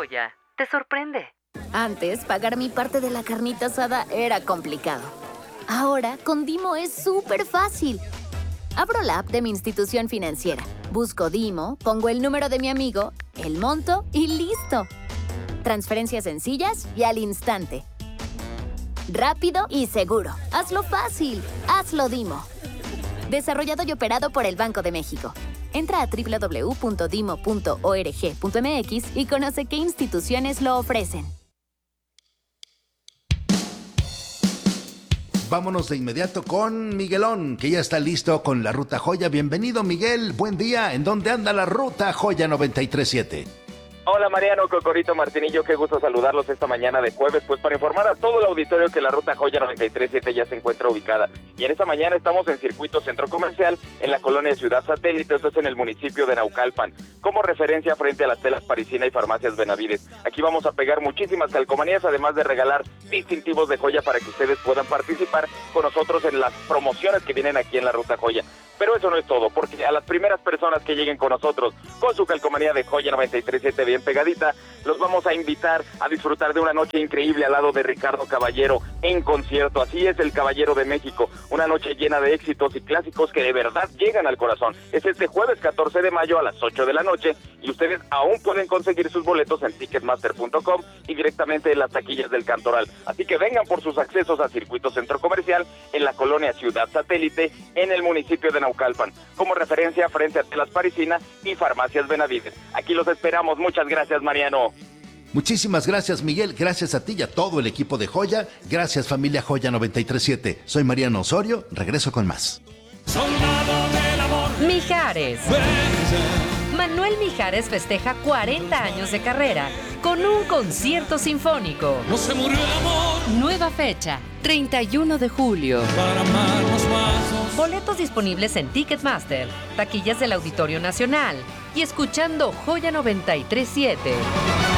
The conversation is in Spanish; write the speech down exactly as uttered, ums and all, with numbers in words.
Joya te sorprende. Antes, pagar mi parte de la carnita asada era complicado. Ahora, con Dimo es súper fácil. Abro la app de mi institución financiera, busco Dimo, pongo el número de mi amigo, el monto y ¡listo! Transferencias sencillas y al instante. Rápido y seguro. Hazlo fácil. Hazlo Dimo. Desarrollado y operado por el Banco de México. Entra a doble u doble u doble u punto dimo punto org punto m x y conoce qué instituciones lo ofrecen. Vámonos de inmediato con Miguelón, que ya está listo con la Ruta Joya. Bienvenido, Miguel. Buen día. ¿En dónde anda la Ruta Joya noventa y tres siete? Hola Mariano, Cocorito, Martinillo, qué gusto saludarlos esta mañana de jueves, pues para informar a todo el auditorio que la Ruta Joya noventa y tres siete ya se encuentra ubicada. Y en esta mañana estamos en Circuito Centro Comercial, en la colonia Ciudad Satélite, esto es en el municipio de Naucalpan, como referencia frente a las telas Parisina y Farmacias Benavides. Aquí vamos a pegar muchísimas calcomanías, además de regalar distintivos de joya para que ustedes puedan participar con nosotros en las promociones que vienen aquí en la Ruta Joya. Pero eso no es todo, porque a las primeras personas que lleguen con nosotros con su calcomanía de Joya noventa y tres siete bien pegadita, los vamos a invitar a disfrutar de una noche increíble al lado de Ricardo Caballero en concierto. Así es, el Caballero de México, una noche llena de éxitos y clásicos que de verdad llegan al corazón. Es este jueves catorce de mayo a las ocho de la noche y ustedes aún pueden conseguir sus boletos en ticketmaster punto com y directamente en las taquillas del Cantoral. Así que vengan por sus accesos a Circuito Centro Comercial en la colonia Ciudad Satélite en el municipio de Naucalpan, como referencia frente a Telas Parisina y Farmacias Benavides. Aquí los esperamos. Muchas gracias, Mariano. Muchísimas gracias, Miguel. Gracias a ti y a todo el equipo de Joya. Gracias, familia Joya noventa y tres siete. Soy Mariano Osorio. Regreso con más. Soldado del amor. Mijares. Manuel Mijares festeja cuarenta años de carrera con un concierto sinfónico. No se murió el amor. Nueva fecha, treinta y uno de julio. Para amarnos más. Boletos disponibles en Ticketmaster, taquillas del Auditorio Nacional y escuchando Joya noventa y tres siete.